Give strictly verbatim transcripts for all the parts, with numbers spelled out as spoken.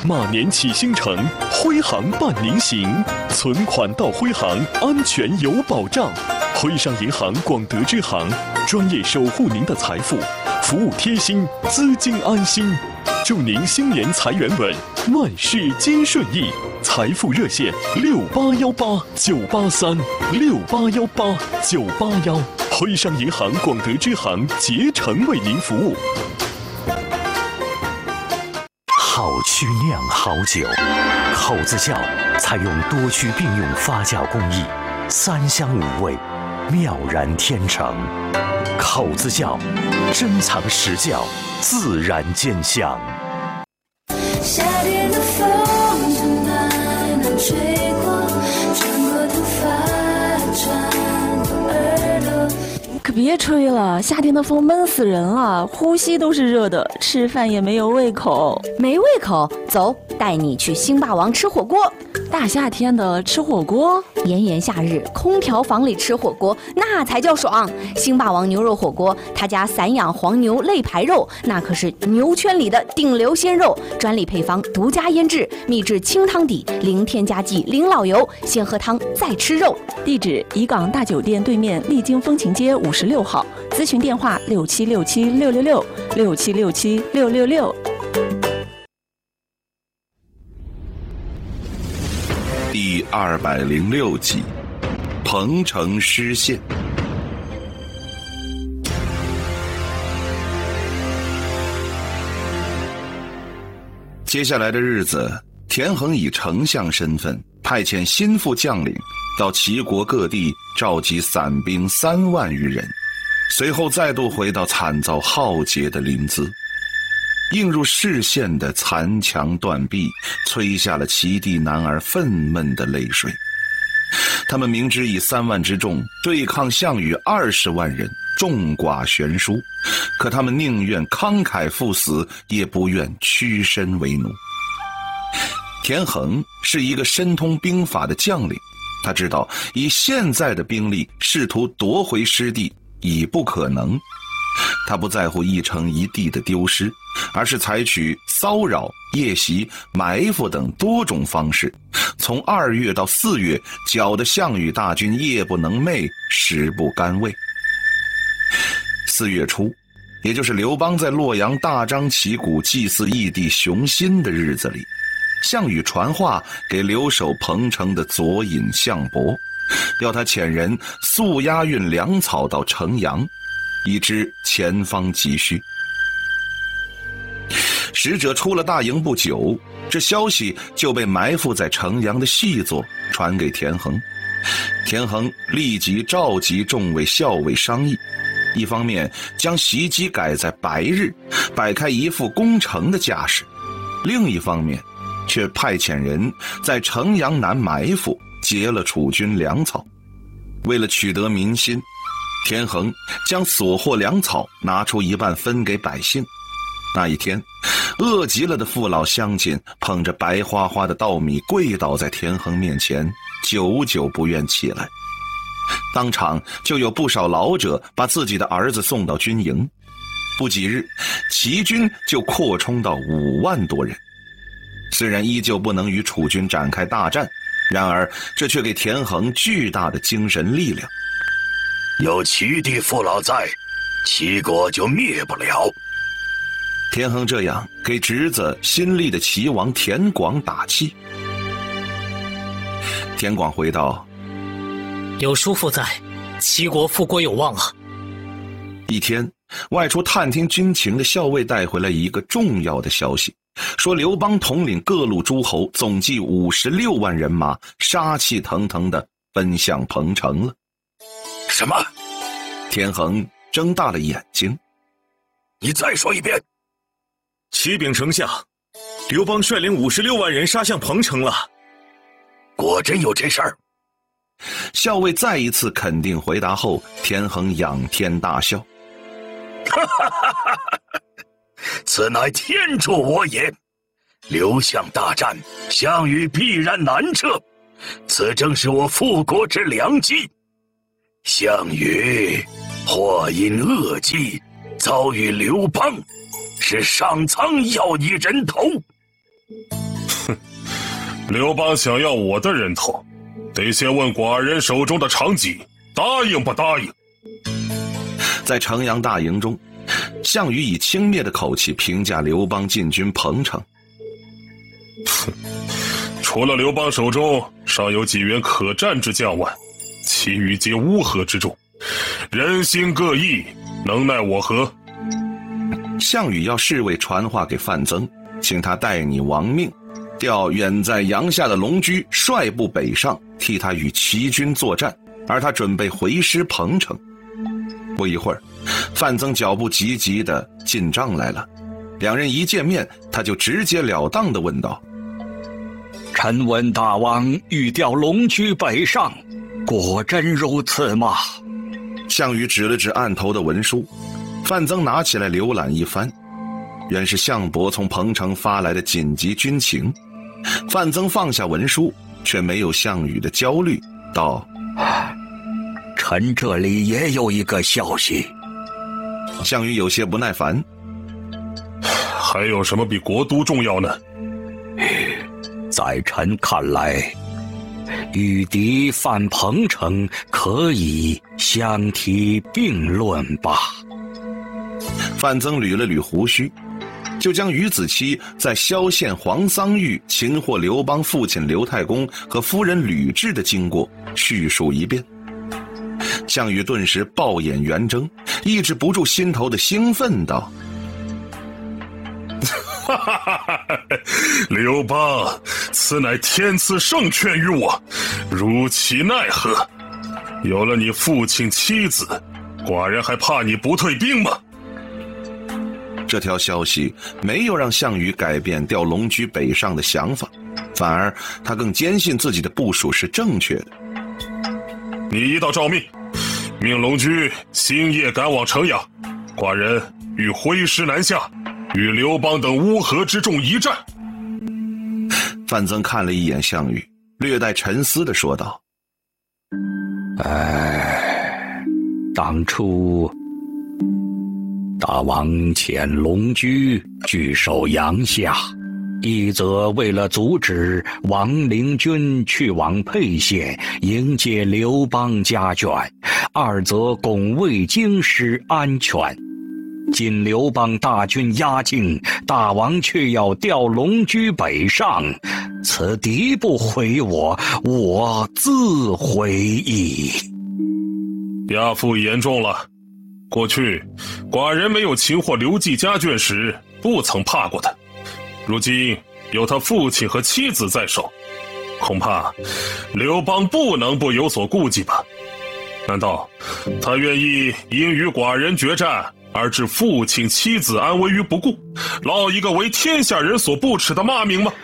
马年启星城，徽行伴您行，存款到徽行，安全有保障。徽商银行广德支行，专业守护您的财富，服务贴心，资金安心。祝您新年财源稳，万事皆顺意。财富热线六八幺八九八三六八幺八九八幺，徽商银行广德支行竭诚为您服务。 好曲酿好酒，口子窖采用多区并用发酵工艺，三香五味，妙然天成。口子窖珍藏实窖，自然见香。 夏天的风从慢慢吹过，穿过头发，穿过耳朵。 可别吹了，夏天的风闷死人了，呼吸都是热的，吃饭也没有胃口。 没胃口？走，带你去星霸王吃火锅。 大夏天的吃火锅， 炎炎夏日，空调房里吃火锅那才叫爽。星霸王牛肉火锅，他家散养黄牛肋排肉，那可是牛圈里的顶流鲜肉，专利配方，独家腌制，秘制清汤底，零添加剂，零老油，先喝汤再吃肉。 地址：怡港大酒店对面丽晶风情街五十六号，咨询电话：六七六七六六六六七六七六六六。 第二百零六集，彭城失陷。接下来的日子，田横以丞相身份派遣心腹将领到齐国各地召集散兵三万余人，随后再度回到惨遭浩劫的临淄。映入视线的残墙断壁，催下了齐地男儿愤懑的泪水。他们明知以三万之众对抗项羽二十万人，众寡悬殊，可他们宁愿慷慨赴死，也不愿屈身为奴。田横是一个深通兵法的将领，他知道以现在的兵力试图夺回失地已不可能。他不在乎一城一地的丢失，而是采取骚扰、夜袭、埋伏等多种方式，从二月到四月，搅得项羽大军夜不能寐，食不甘味。四月初，也就是刘邦在洛阳大张旗鼓祭祀义帝熊心的日子里，项羽传话给留守彭城的左尹项伯，要他遣人速押运粮草到城阳，以知前方急需。使者出了大营不久，这消息就被埋伏在城阳的细作传给田横。田横立即召集众位校尉商议，一方面将袭击改在白日，摆开一副攻城的架势；另一方面却派遣人在城阳南埋伏，劫了楚军粮草。为了取得民心，田横将所获粮草拿出一半分给百姓。那一天，饿极了的父老乡亲捧着白花花的稻米跪倒在田横面前，久久不愿起来。当场就有不少老者把自己的儿子送到军营。不几日，齐军就扩充到五万多人。虽然依旧不能与楚军展开大战，然而这却给田横巨大的精神力量。 有齐地父老在，齐国就灭不了。 田横这样给侄子新立的齐王田广打气。田广回道： 有叔父在，齐国复国有望啊。 一天，外出探听军情的校尉带回来一个重要的消息，说刘邦统领各路诸侯，总计五十六万人马，杀气腾腾地奔向彭城了。 什么？ 田横睁大了眼睛。 你再说一遍。 启禀丞相，刘邦率领五十六万人杀向彭城了。 果真有这事儿？ 校尉再一次肯定回答后，田横仰天大笑。 哈哈哈哈哈！此乃天助我也。刘项大战，项羽必然南撤，此正是我复国之良机。项羽或因恶计遭遇刘邦，是上苍要以人头， 哼，刘邦想要我的人头，得先问寡人手中的长戟答应不答应。 在城阳大营中，项羽以轻蔑的口气评价刘邦进军彭城。 哼，除了刘邦手中尚有几员可战之将外，其余皆乌合之众，人心各异，能奈我何？ 项羽要侍卫传话给范增，请他代你亡命，调远在阳夏的龙驹率部北上，替他与齐军作战，而他准备回师彭城。不一会儿，范增脚步急急地进帐来了，两人一见面，他就直截了当地问道： 臣闻大王欲调龙驹北上，果真如此吗？ 项羽指了指案头的文书，范增拿起来浏览一番，原是项伯从彭城发来的紧急军情。范增放下文书，却没有项羽的焦虑，道： 臣这里也有一个消息。 项羽有些不耐烦： 还有什么比国都重要呢？ 在臣看来，与敌犯彭城可以相提并论吧。 范增捋了捋胡须，就将于子期在萧县黄桑峪擒获刘邦父亲刘太公和夫人吕雉的经过叙述一遍。项羽顿时暴眼圆睁，抑制不住心头的兴奋，道： 哈哈哈哈！刘邦，此乃天赐圣权于我，如其奈何？有了你父亲妻子，寡人还怕你不退兵吗？ 这条消息没有让项羽改变调龙驹北上的想法，反而他更坚信自己的部署是正确的。 你一道诏命，命龙驹星夜赶往城阳，寡人欲挥师南下，与刘邦等乌合之众一战。 范增看了一眼项羽，略带沉思地说道： 哎，当初大王遣龙驹据守阳夏，一则为了阻止王陵军去往沛县迎接刘邦家眷，二则拱卫京师安全。今刘邦大军压境，大王却要调龙驹北上，此敌不回我，我自回矣。 亚父言重了。过去寡人没有擒获刘季家眷时不曾怕过他，如今有他父亲和妻子在手，恐怕刘邦不能不有所顾忌吧？难道他愿意因与寡人决战而置父亲妻子安危于不顾，落一个为天下人所不齿的骂名吗？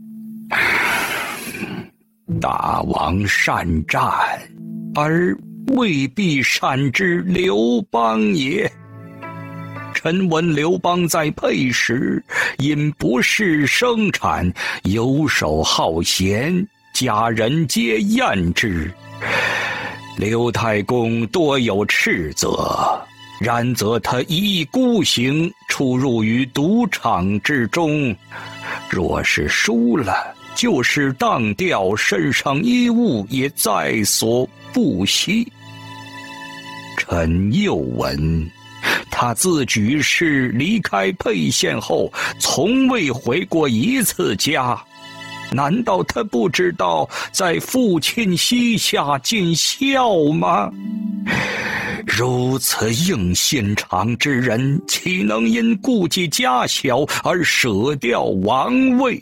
大王善战，而未必善知刘邦也。臣闻刘邦在沛时，因不事生产，游手好闲，家人皆厌之。刘太公多有斥责，然则他一意孤行，出入于赌场之中。若是输了，就是当掉身上衣物也在所不惜。臣又闻，他自举事离开沛县后，从未回过一次家。难道他不知道在父亲膝下尽孝吗？如此硬心肠之人，岂能因顾及家小而舍掉王位？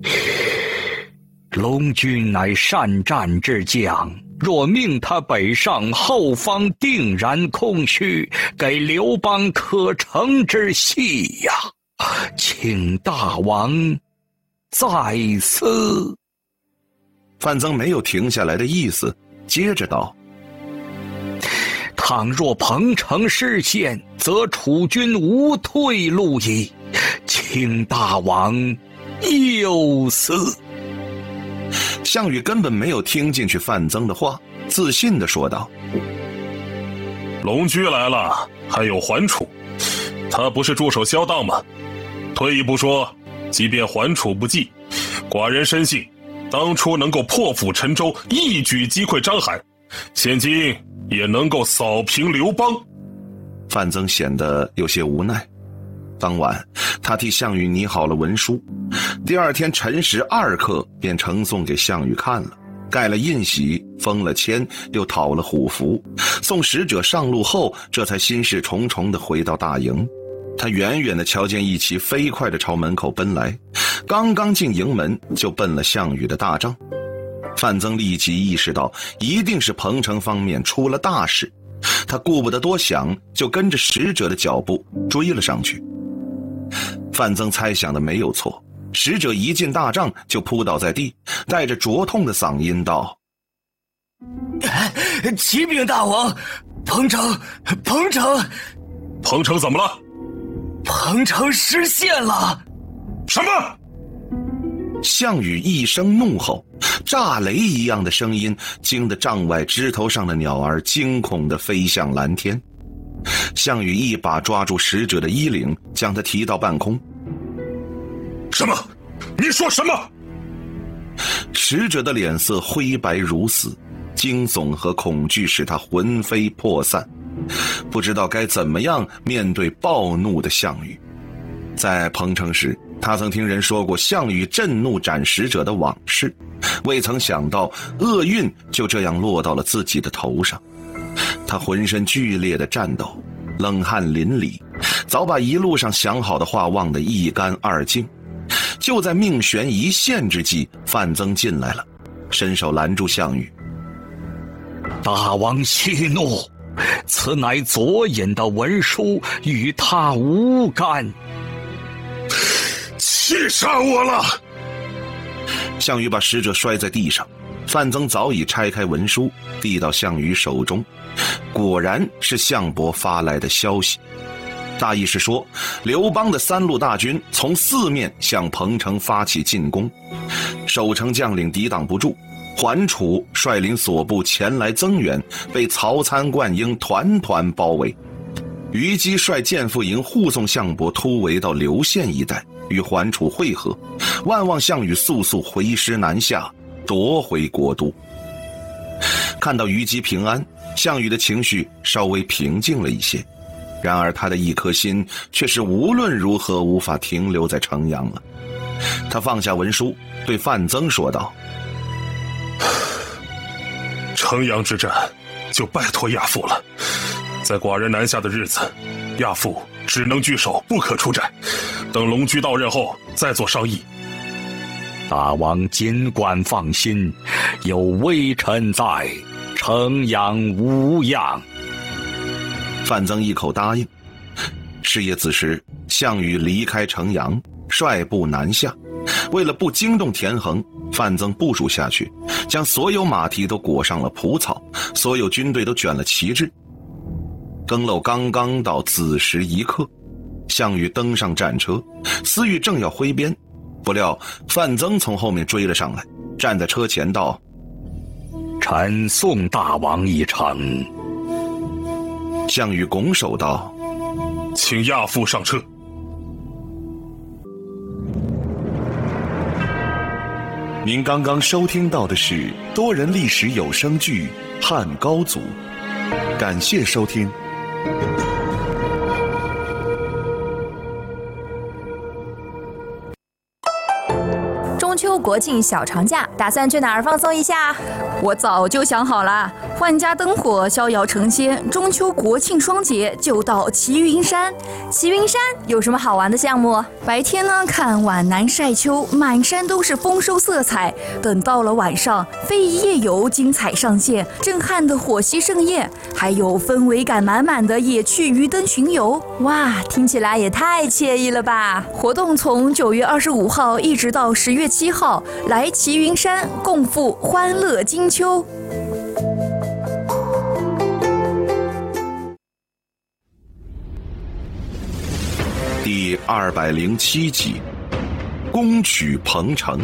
龙君乃善战之将，若命他北上，后方定然空虚，给刘邦可乘之隙呀！请大王再思。 范增没有停下来的意思，接着道： 倘若彭城失陷，则楚军无退路矣，请大王右思。 项羽根本没有听进去范增的话，自信地说道： 龙驹来了，还有桓楚，他不是驻守萧荡吗？退一步说， 即便桓楚不济，寡人深信，当初能够破釜沉舟，一举击溃章邯，现今也能够扫平刘邦。 范增显得有些无奈。当晚，他替项羽拟好了文书，第二天辰时二刻便呈送给项羽看了，盖了印玺，封了签，又讨了虎符，送使者上路后，这才心事重重地回到大营。他远远地瞧见一骑飞快地朝门口奔来，刚刚进营门就奔了项羽的大帐。范增立即意识到一定是彭城方面出了大事，他顾不得多想，就跟着使者的脚步追了上去。范增猜想的没有错，使者一进大帐就扑倒在地，带着灼痛的嗓音道： 启禀大王，彭城彭城彭城怎么了？ 彭城失陷了。 什么？ 项羽一声怒吼，炸雷一样的声音惊得帐外枝头上的鸟儿惊恐地飞向蓝天。项羽一把抓住使者的衣领，将他提到半空。 什么？你说什么？ 使者的脸色灰白如死，惊悚和恐惧使他魂飞魄散，不知道该怎么样面对暴怒的项羽。在彭城时，他曾听人说过项羽震怒斩使者的往事，未曾想到厄运就这样落到了自己的头上。他浑身剧烈的颤抖，冷汗淋漓，早把一路上想好的话忘得一干二净。就在命悬一线之际，范增进来了，伸手拦住项羽。 大王息怒，此乃左尹的文书，与他无干。 气杀我了！ 项羽把使者摔在地上，范增早已拆开文书递到项羽手中，果然是项伯发来的消息。大意是说，刘邦的三路大军从四面向彭城发起进攻，守城将领抵挡不住，桓楚率领所部前来增援，被曹参、灌婴团团包围。虞姬率建父营护送项伯突围到刘县一带，与桓楚会合，万望项羽速速回师南下，夺回国都。看到虞姬平安，项羽的情绪稍微平静了一些，然而他的一颗心却是无论如何无法停留在城阳了。他放下文书，对范增说道： 城阳之战就拜托亚父了，在寡人南下的日子，亚父只能据守，不可出战，等龙驹到任后再做商议。 大王尽管放心，有微臣在，城阳无恙。 范增一口答应。是夜子时，项羽离开城阳，率部南下。为了不惊动田横，范增部署下去，将所有马蹄都裹上了蒲草，所有军队都卷了旗帜。更漏刚刚到子时一刻，项羽登上战车，司御正要挥鞭，不料范增从后面追了上来，站在车前道： 臣送大王一程。 项羽拱手道： 请亚父上车。 您刚刚收听到的是多人历史有声剧《汉高祖》，感谢收听。 中秋国庆小长假，打算去哪儿放松一下？我早就想好了，万家灯火，逍遥成仙，中秋国庆双节就到齐云山。齐云山有什么好玩的项目？白天呢，看皖南晒秋，满山都是丰收色彩；等到了晚上，非遗夜游精彩上线，震撼的火溪盛宴，还有氛围感满满的野趣鱼灯巡游。哇，听起来也太惬意了吧！活动从九月二十五号一直到十月七号，来齐云山共赴欢乐金秋。 第二百零七集，攻取彭城。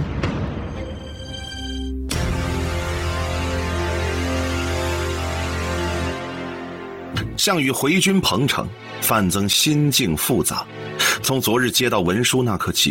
项羽回军彭城，范增心境复杂。从昨日接到文书那刻起，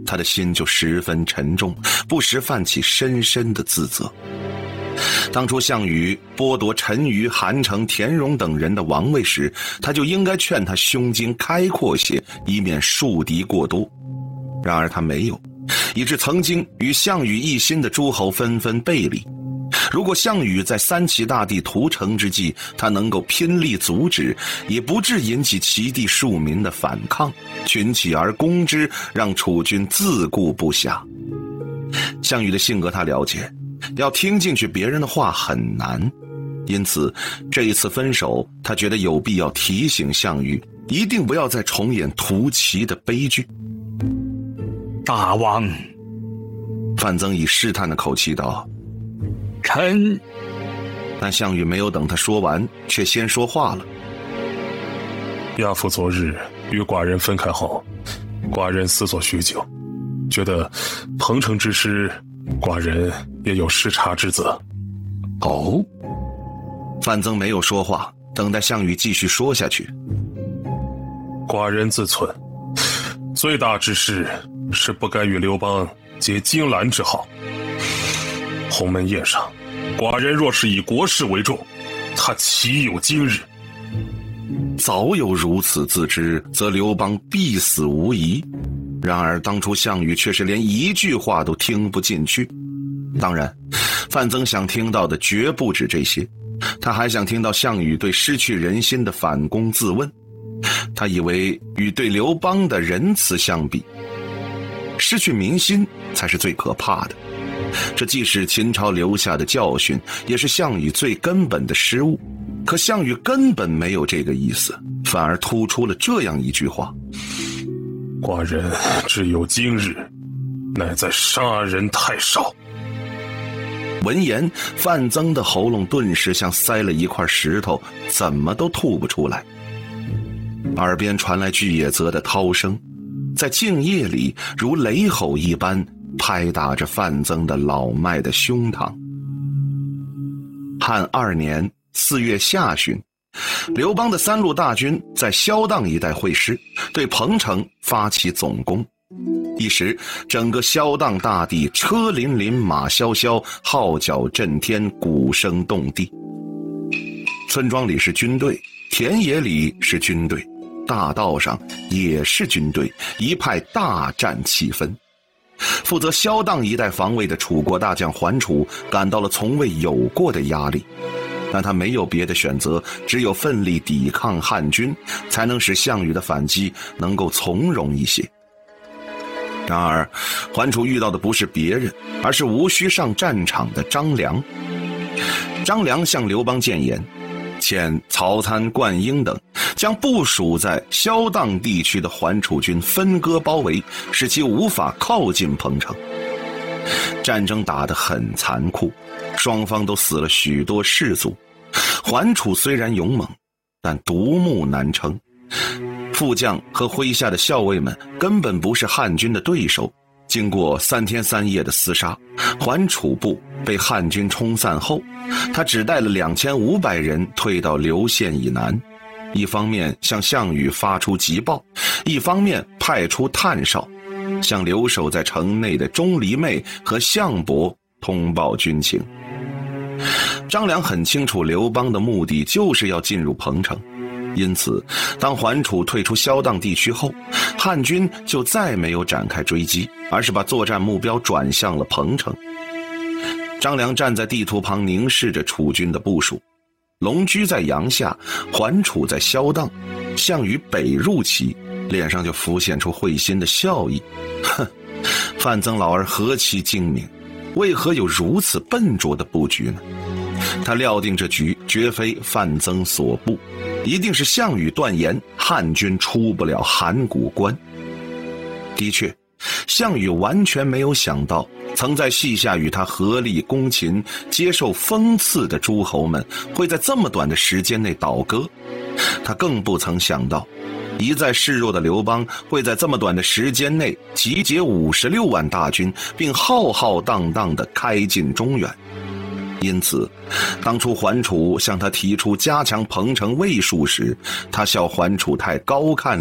他的心就十分沉重，不时泛起深深的自责。当初项羽剥夺陈馀、韩城、田荣等人的王位时，他就应该劝他胸襟开阔些，以免树敌过多。然而他没有，以致曾经与项羽一心的诸侯纷纷背离。如果项羽在三齐大地屠城之际，他能够拼力阻止，也不致引起齐地庶民的反抗，群起而攻之，让楚军自顾不暇。项羽的性格他了解，要听进去别人的话很难，因此这一次分手，他觉得有必要提醒项羽，一定不要再重演屠齐的悲剧。 大王， 范增以试探的口气道： 臣…… 但项羽没有等他说完，却先说话了。 亚父昨日与寡人分开后，寡人思索许久，觉得彭城之事，寡人也有失察之责。 哦， 范增没有说话，等待项羽继续说下去。 寡人自忖，最大之事是不该与刘邦结荆兰之好。鸿门宴上，寡人若是以国事为重，他岂有今日？ 早有如此自知，则刘邦必死无疑。然而当初项羽却是连一句话都听不进去。当然，范增想听到的绝不止这些，他还想听到项羽对失去人心的反躬自问。他以为与对刘邦的仁慈相比，失去民心才是最可怕的。这既是秦朝留下的教训，也是项羽最根本的失误。可项羽根本没有这个意思，反而突出了这样一句话： 寡人只有今日，乃在杀人太少。 闻言，范增的喉咙顿时像塞了一块石头，怎么都吐不出来。耳边传来巨野泽的涛声，在静夜里如雷吼一般拍打着范增的老迈的胸膛。汉二年四月下旬，刘邦的三路大军在萧荡一带会师，对彭城发起总攻。一时整个萧荡大地车辚辚，马萧萧，号角震天，鼓声动地。村庄里是军队，田野里是军队，大道上也是军队，一派大战气氛。负责萧荡一带防卫的楚国大将桓楚感到了从未有过的压力，但他没有别的选择，只有奋力抵抗汉军，才能使项羽的反击能够从容一些。然而桓楚遇到的不是别人，而是无需上战场的张良。张良向刘邦谏言，遣曹参、灌婴等将部署在萧荡地区的桓楚军分割包围，使其无法靠近彭城。战争打得很残酷，双方都死了许多士卒。桓楚虽然勇猛，但独木难撑，副将和麾下的校尉们根本不是汉军的对手。经过三天三夜的厮杀，桓楚部被汉军冲散后，他只带了两千五百人退到刘县以南，一方面向项羽发出急报，一方面派出探哨，向留守在城内的钟离昧和项伯通报军情。张良很清楚刘邦的目的就是要进入彭城，因此当桓楚退出萧荡地区后，汉军就再没有展开追击，而是把作战目标转向了彭城。张良站在地图旁凝视着楚军的部署，龙驹在阳夏，桓楚在萧荡，项羽北入齐，脸上就浮现出会心的笑意。哼，范增老儿何其精明，为何有如此笨拙的布局呢？他料定这局绝非范增所布，一定是项羽断言汉军出不了函谷关。的确，项羽完全没有想到，曾在隙下与他合力攻秦、接受封赐的诸侯们会在这么短的时间内倒戈。他更不曾想到，一再示弱的刘邦会在这么短的时间内集结五十六万大军，并浩浩荡荡地开进中原。因此，当初桓楚向他提出加强彭城卫戍时，他笑桓楚太高看